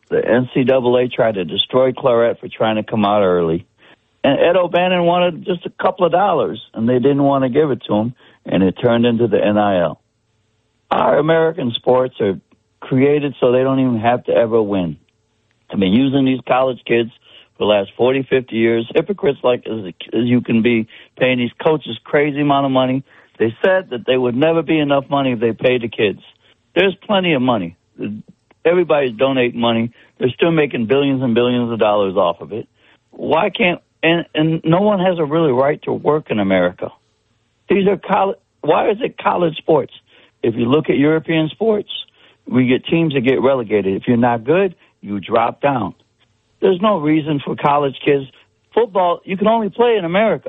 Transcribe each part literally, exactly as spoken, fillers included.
The N C double A tried to destroy Claret for trying to come out early. And Ed O'Bannon wanted just a couple of dollars, and they didn't want to give it to him, and it turned into the N I L. Our American sports are created so they don't even have to ever win. I've been using these college kids for the last forty, fifty years, hypocrites like as, as you can be, paying these coaches crazy amount of money. They said that there would never be enough money if they paid the kids. There's plenty of money. Everybody's donating money. They're still making billions and billions of dollars off of it. Why can't, and, and no one has a really right to work in America. These are college, why is it college sports? If you look at European sports, we get teams that get relegated. If you're not good, you drop down. There's no reason for college kids. Football, you can only play in America.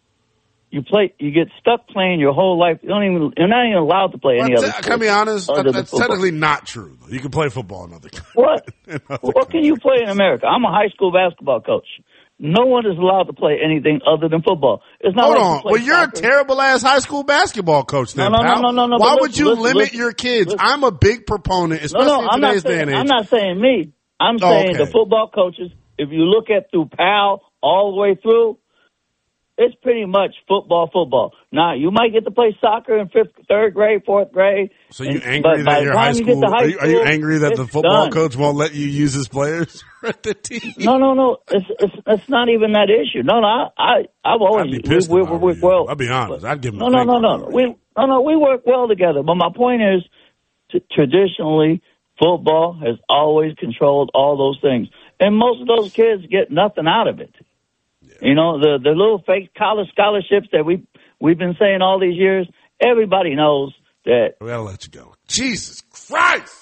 You play, you get stuck playing your whole life. You don't even, you're not even allowed to play any well, other. T- can I be honest? That, that's football. technically not true. Though. You can play football in other countries. What? in other what countries. can you play in America? I'm a high school basketball coach. No one is allowed to play anything other than football. It's not Hold like on. you play Well, you're soccer. a terrible ass high school basketball coach then, No, no, no, pal. no, no, no, Why but would listen, you listen, limit listen, your kids? listen. I'm a big proponent, No, especially no, in I'm not today's day saying, and age. I'm not saying me. I'm Oh, saying okay. the football coaches, if you look at through Pal all the way through, it's pretty much football, football. Now, you might get to play soccer in fifth, third grade, fourth grade. So you and, angry that your high you school, you high are, you, are you school, angry that the football done. coach won't let you use his players at the team? No, no, no. It's, it's it's not even that issue. No, no. I, I I've always I'd be pissed we, if I we, were we, you. well. I'll be honest. I'd give him No, a no, finger no, no. if I were We you. no, no. We work well together. But my point is, t- traditionally, football has always controlled all those things, and most of those kids get nothing out of it. Yeah. You know, the the little fake college scholarships that we we've been saying all these years. Everybody knows that. We gotta let you go. Jesus Christ!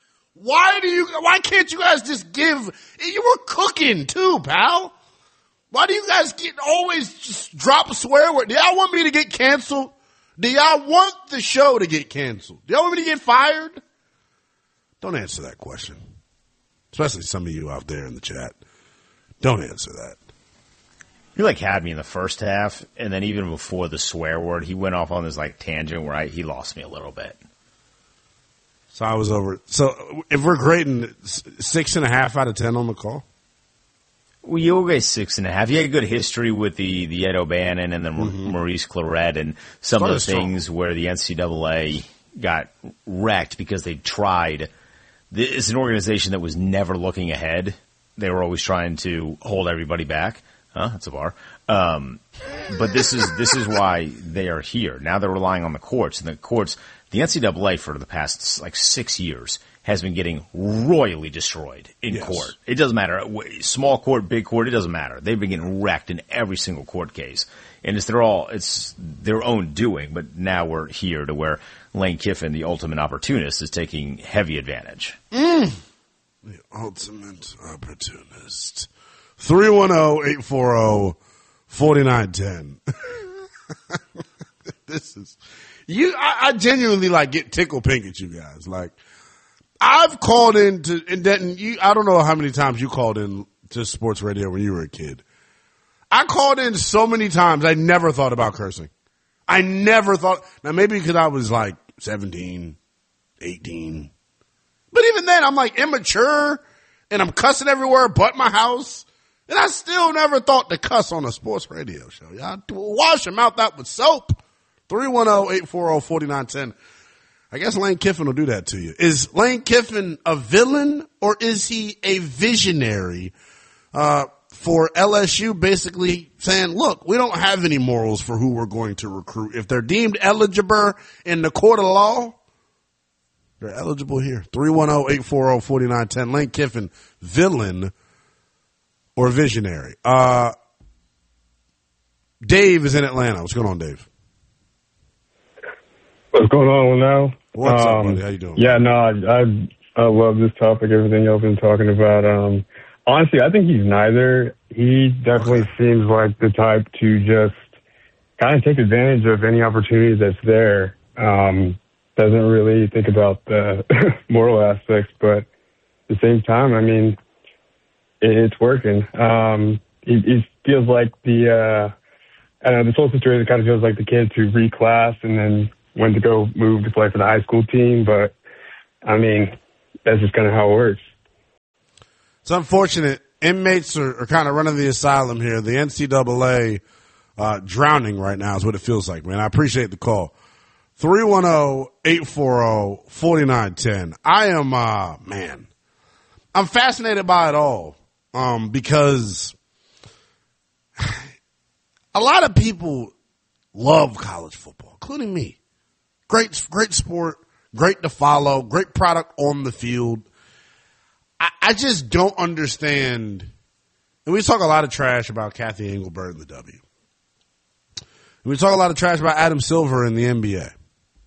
Why do you? Why can't you guys just give? You were cooking too, pal. Why do you guys get always just drop a swear word? Do y'all want me to get canceled? Do y'all want the show to get canceled? Do y'all want me to get fired? Don't answer that question. Especially some of you out there in the chat. Don't answer that. He like had me in the first half, and then even before the swear word, he went off on this like tangent where I, he lost me a little bit. So I was over. So if we're grading six and a half out of ten on the call, well, you guys six and a half. You had a good history with the the Ed O'Bannon and then Mm-hmm. Maurice Claret and some Started of the things strong. where the N C double A got wrecked because they tried. It's an organization that was never looking ahead. They were always trying to hold everybody back. Huh? That's a bar. Um, but this is this is why they are here. Now they're relying on the courts. And the courts, the N C double A for the past like six years has been getting royally destroyed in Yes. court. It doesn't matter. Small court, big court, it doesn't matter. They've been getting wrecked in every single court case. And it's their all it's their own doing. But now we're here to where Lane Kiffin, the ultimate opportunist, is taking heavy advantage. Mm. The ultimate opportunist. three one zero, eight four zero, four nine one zero. This is you. I, I genuinely like get tickle pink at you guys. Like I've called in to and Denton. You, I don't know how many times you called in to sports radio when you were a kid. I called in so many times. I never thought about cursing. I never thought. Now maybe because I was like seventeen, eighteen, but even then I'm like immature and I'm cussing everywhere but my house. And I still never thought to cuss on a sports radio show. Y'all wash your mouth out with soap. three one zero, eight four zero, four nine one zero. I guess Lane Kiffin will do that to you. Is Lane Kiffin a villain or is he a visionary uh, for L S U basically saying, look, we don't have any morals for who we're going to recruit. If they're deemed eligible in the court of law, they're eligible here. three one zero, eight four zero, four nine one zero. Lane Kiffin, villain or visionary? Uh, Dave is in Atlanta. What's going on, Dave? What's going on now? What's um, up, buddy? How you doing? Yeah, no, I, I I love this topic. Everything y'all been talking about. Um, honestly, I think he's neither. He definitely Okay. seems like the type to just kind of take advantage of any opportunity that's there. Um, doesn't really think about the moral aspects, but at the same time, I mean, it's working. Um, it, it feels like the, uh, I don't know, this whole situation kind of feels like the kids who reclass and then went to go move to play for the high school team. But, I mean, that's just kind of how it works. It's unfortunate. Inmates are, are kind of running the asylum here. The N C double A uh, drowning right now is what it feels like, man. I appreciate the call. three one zero, eight four zero, four nine one zero. I am, uh, man, I'm fascinated by it all um, because a lot of people love college football, including me. Great, great sport, great to follow, great product on the field. I, I just don't understand. And we talk a lot of trash about Kathy Engelbert and the W. And we talk a lot of trash about Adam Silver in the N B A.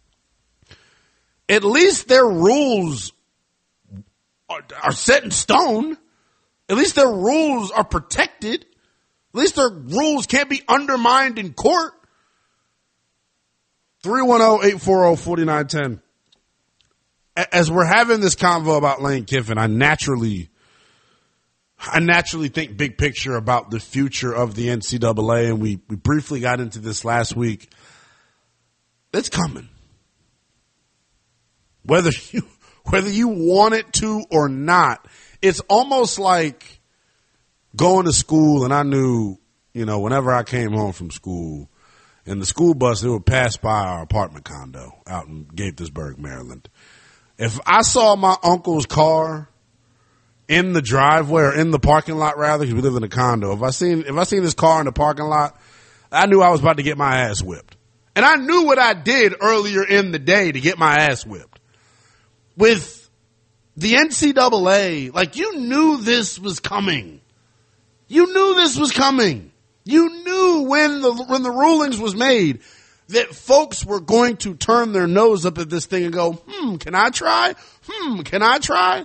At least their rules are, are set in stone. At least their rules are protected. At least their rules can't be undermined in court. three one zero, eight four zero, four nine one zero. As we're having this convo about Lane Kiffin, I naturally, I naturally think big picture about the future of the N C double A, and we, we briefly got into this last week. It's coming. Whether you, whether you want it to or not, it's almost like going to school, and I knew, you know, whenever I came home from school, in the school bus, it would pass by our apartment condo out in Gaithersburg, Maryland. If I saw my uncle's car in the driveway or in the parking lot, rather, because we live in a condo, if I seen if I seen this car in the parking lot, I knew I was about to get my ass whipped. And I knew what I did earlier in the day to get my ass whipped. With the N C double A, like, you knew this was coming. You knew this was coming. You knew when the when the rulings was made that folks were going to turn their nose up at this thing and go, hmm, can I try? Hmm, can I try?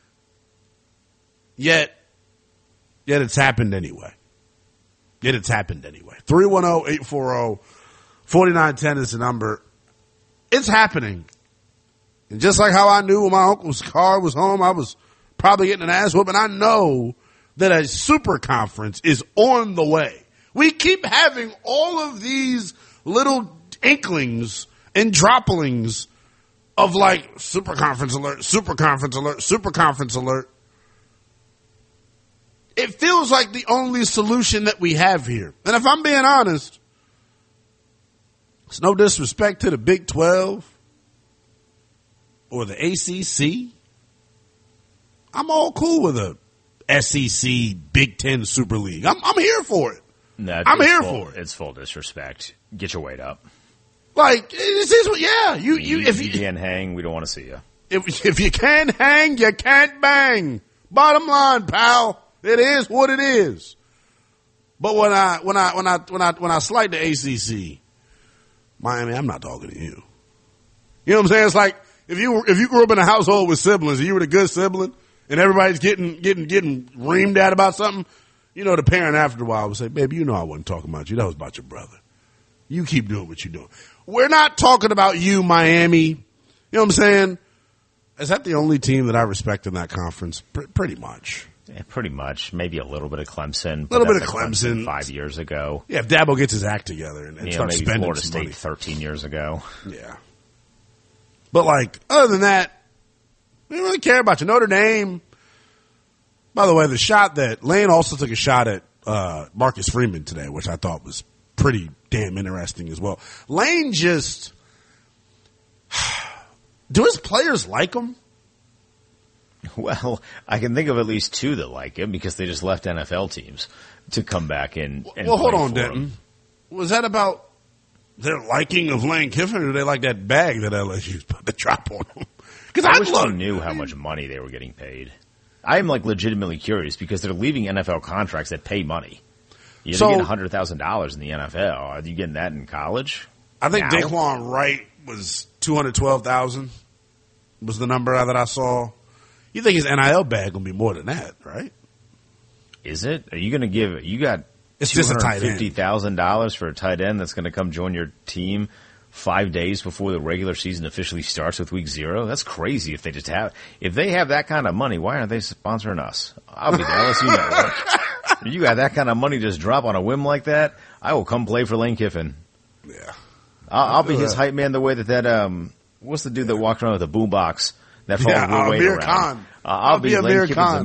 Yet, yet it's happened anyway. Yet it's happened anyway. three one zero, eight four zero, four nine one zero is the number. It's happening. And just like how I knew when my uncle's car was home, I was probably getting an ass whooping, I know that a super conference is on the way. We keep having all of these little inklings and droppings of like super conference alert, super conference alert, super conference alert. It feels like the only solution that we have here. And if I'm being honest, it's no disrespect to the Big twelve or the A C C. I'm all cool with a S E C Big Ten Super League. I'm, I'm here for it. No, I'm here full, for it. It's full disrespect. Get your weight up. Like, this is what, yeah, you, you, you if you you can't hang, we don't want to see you. If, if you can't hang, you can't bang. Bottom line, pal. It is what it is. But when I, when I, when I, when I, when I slight the A C C, Miami, I'm not talking to you. You know what I'm saying? It's like, if you, if you grew up in a household with siblings and you were the good sibling and everybody's getting, getting, getting reamed at about something, you know, the parent after a while would say, baby, you know I wasn't talking about you. That was about your brother. You keep doing what you're doing. We're not talking about you, Miami. You know what I'm saying? Is that the only team that I respect in that conference? P- pretty much. Yeah, pretty much. Maybe a little bit of Clemson. A little bit of Clemson. Clemson. Five years ago. Yeah, if Dabo gets his act together and, and yeah, starts maybe spending Florida some State money. thirteen years ago. Yeah. But, like, other than that, we don't really care about you. Notre Dame. By the way, the shot that Lane also took a shot at uh, Marcus Freeman today, which I thought was pretty damn interesting as well. Lane just do his players like him? Well, I can think of at least two that like him because they just left N F L teams to come back and, and well, hold play on, for Denton. him. Was that about their liking of Lane Kiffin, or do they like that bag that L S U's put the drop on them? Because I I wish love, they knew how much money they were getting paid. I am like legitimately curious because they're leaving N F L contracts that pay money. You're So- getting one hundred thousand dollars in the N F L. Are you getting that in college? I think now? Daquan Wright was two hundred twelve thousand was the number that I saw. You think his N I L bag gonna be more than that, right? Is it? Are you going to give? You got It's two just a tight hundred fifty end. thousand dollars for a tight end that's going to come join your team five days before the regular season officially starts with week zero? That's crazy. If they just have, if they have that kind of money, why aren't they sponsoring us? I'll be the L S U network. If you got that kind of money just drop on a whim like that, I will come play for Lane Kiffin. Yeah. I'll, I'll be do his that. hype man the way that that um what's the dude that walked around with a boombox that followed Yeah, Will Wade Amir around? Khan. Uh, I'll, I'll be, be Lane Amir Kiffin's Khan.